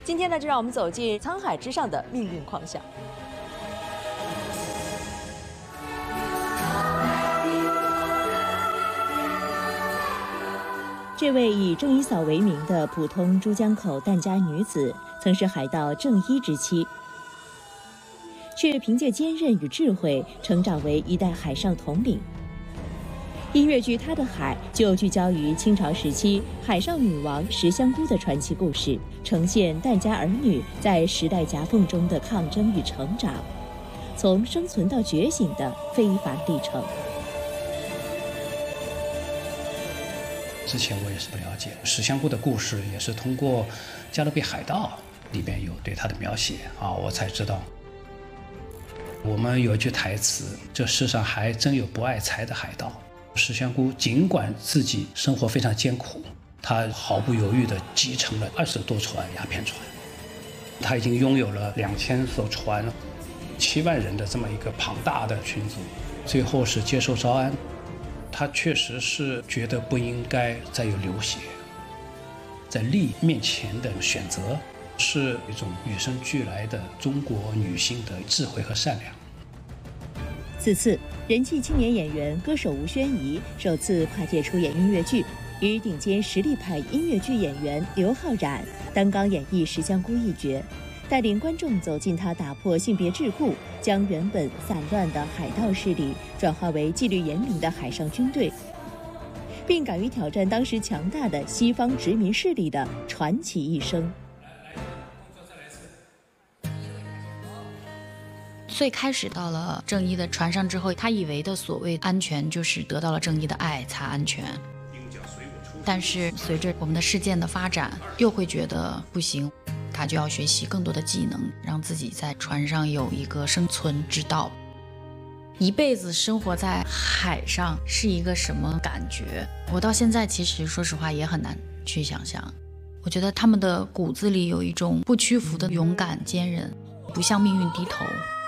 今天呢，就让我们走进沧海之上的命运狂想。 这位以郑一嫂为名的普通珠江口疍家女子，曾是海盗郑一之妻，却凭借坚韧与智慧，成长为一代海上统领。音乐剧《她的海》就聚焦于清朝时期海上女王石香姑的传奇故事，呈现疍家儿女在时代夹缝中的抗争与成长，从生存到觉醒的非凡历程。 之前我也是不了解石香姑的故事，也是通过《加勒比海盗》里边有对她的描写我才知道。我们有一句台词：这世上还真有不爱财的海盗。石香姑尽管自己生活非常艰苦，她毫不犹豫地继承了20多船鸦片船，她已经拥有了2000艘船，7万人的这么一个庞大的群组，最后是接受招安。她确实是觉得不应该再有流血，在利益面前的选择是一种与生俱来的中国女性的智慧和善良。 此次人气青年演员歌手吴宣仪首次跨界出演音乐剧，与顶尖实力派音乐剧演员刘昊然担纲演绎石香姑一角，带领观众走进她打破性别桎梏，将原本散乱的海盗势力转化为纪律严明的海上军队，并敢于挑战当时强大的西方殖民势力的传奇一生。 最开始到了郑一的船上之后，他以为的所谓安全就是得到了郑一的爱才安全，但是随着我们的事件的发展，又会觉得不行，他就要学习更多的技能，让自己在船上有一个生存之道。一辈子生活在海上是一个什么感觉？我到现在其实说实话也很难去想象。我觉得他们的骨子里有一种不屈服的勇敢坚韧，不向命运低头。